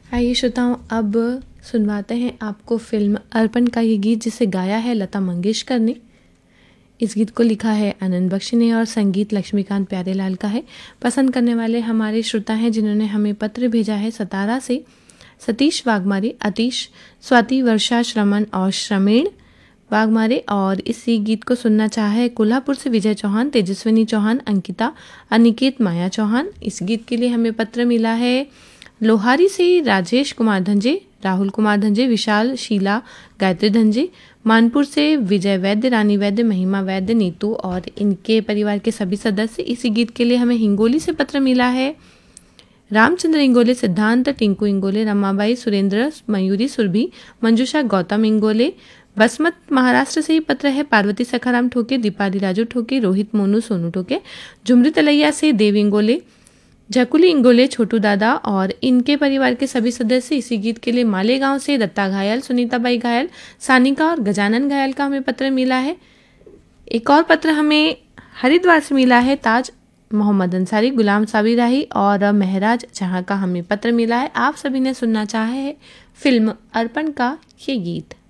आइए श्रोताओं, अब सुनवाते हैं आपको फिल्म अर्पण का ये गीत, जिसे गाया है लता मंगेशकर ने। इस गीत को लिखा है आनंद बख्शी ने और संगीत लक्ष्मीकांत प्यारेलाल का है। पसंद करने वाले हमारे श्रोता हैं जिन्होंने हमें पत्र भेजा है सतारा से सतीश वाघमारे, अतीश, स्वाति, वर्षा, श्रमण और श्रमेण वाघमारे। और इसी गीत को सुनना चाहा है कोल्हापुर से विजय चौहान, तेजस्विनी चौहान, अंकिता, अनिकेत, माया चौहान। इस गीत के लिए हमें पत्र मिला है लोहारी से राजेश कुमार धंजे, राहुल कुमार धंजे, विशाल, शीला, गायत्री धंजे, मानपुर से विजय वैद्य, रानी वैद्य, महिमा वैद्य, नीतू और इनके परिवार के सभी सदस्य। इसी गीत के लिए हमें हिंगोली से पत्र मिला है रामचंद्र इंगोले, सिद्धांत, टिंकू इंगोले, रमाबाई, सुरेंद्र, मयूरी, सुरभि, मंजुषा, गौतम इंगोले। बसमत महाराष्ट्र से ही पत्र है पार्वती सखाराम ठोके, दीपाली राजू ठोके, रोहित मोनू सोनू ठोके, झुमरी तलैया से देव इंगोले, जकुली इंगोले, छोटू दादा और इनके परिवार के सभी सदस्य। इसी गीत के लिए मालेगांव से दत्ता घायल, सुनीताबाई घायल, सानिका और गजानन घायल का हमें पत्र मिला है। एक और पत्र हमें हरिद्वार से मिला है ताज मोहम्मद अंसारी, गुलाम साबिर राही और महराज जहां का हमें पत्र मिला है। आप सभी ने सुनना चाहा है फिल्म अर्पण का ये गीत।